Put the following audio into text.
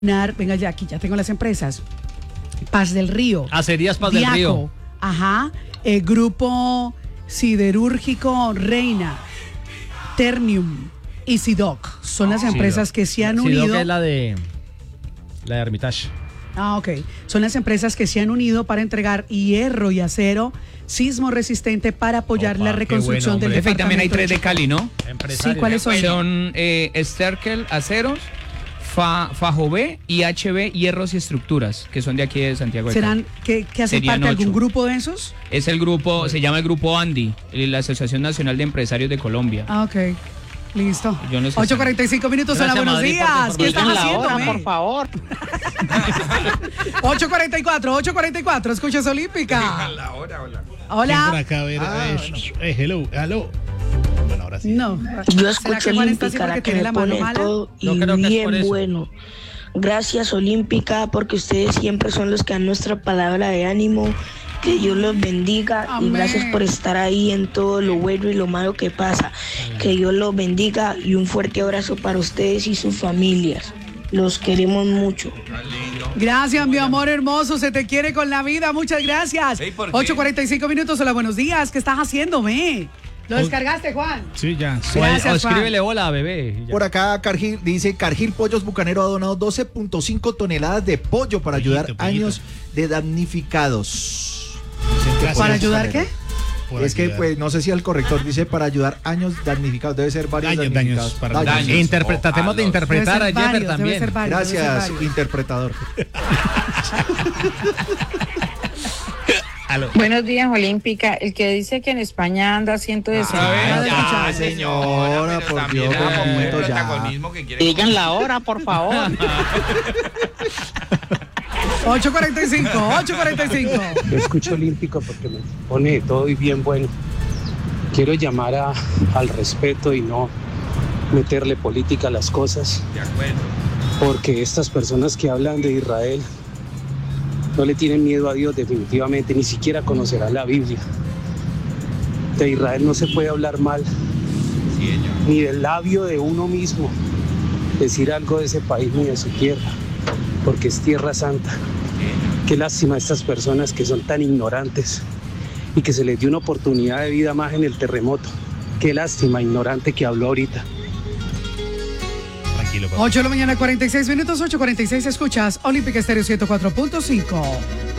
Venga, ya aquí ya tengo las empresas. Paz del Río. Acerías Paz del Río. Ajá. Grupo Siderúrgico Reina, Ternium y Sidoc. Son las empresas que se han unido. Sidoc es la de Hermitage. Ok. Son las empresas que se han unido para entregar hierro y acero sismo resistente para apoyar la reconstrucción del departamento. También hay 3 de Cali, ¿no? Sí, ¿cuáles son? Son Sterkel Aceros, Fajové y HB Hierros y Estructuras, que son de aquí de Santiago de ¿Serán que hacen parte de algún grupo de esos? Es el grupo, se llama el Grupo ANDI, la Asociación Nacional de Empresarios de Colombia. Ok. Listo. Yo no sé 8:45 minutos. Hola, buenos días. ¿Qué estás haciendo, por favor. 8:44. Escuchas Olímpica. Hola. Por acá, a ver, hello. Bueno, ahora sí. No. Yo escucho Olímpica, la que me pone todo y bien bueno. Gracias, Olímpica, porque ustedes siempre son los que dan nuestra palabra de ánimo. Que Dios los bendiga. Amén. Y gracias por estar ahí en todo lo bueno y lo malo que pasa. Que Dios los bendiga y un fuerte abrazo para ustedes y sus familias. Los queremos mucho. Gracias, mi amor hermoso. Se te quiere con la vida. Muchas gracias. 8:45 minutos. Hola, buenos días. ¿Qué estás haciéndome? ¿Lo descargaste, Juan? Sí, ya. Gracias, Juan. Escríbele hola, bebé. Por acá, dice Cargill Pollos Bucanero ha donado 12.5 toneladas de pollo para ayudar años de damnificados. ¿Para ayudar qué? Es que pues no sé si el corrector dice para ayudar años damnificados, debe ser varios damnificados. Tratemos de interpretar a Jeffer también. Gracias, interpretador. Buenos días, Olímpica. El que dice que en España anda ciento de ya, señora, por Dios, por momento ya. Digan la hora, por favor. 8:45. Yo escucho Olímpico porque me pone todo y bien bueno. Quiero llamar al respeto y no meterle política a las cosas. De acuerdo. Porque estas personas que hablan de Israel no le tienen miedo a Dios definitivamente, ni siquiera conocerán la Biblia. De Israel no se puede hablar mal, ni del labio de uno mismo, decir algo de ese país ni de su tierra, porque es tierra santa. Qué lástima a estas personas que son tan ignorantes y que se les dio una oportunidad de vida más en el terremoto. Qué lástima, ignorante que habló ahorita. 8 de la mañana, 46 minutos, 8:46, escuchas Olímpica Estéreo 104.5.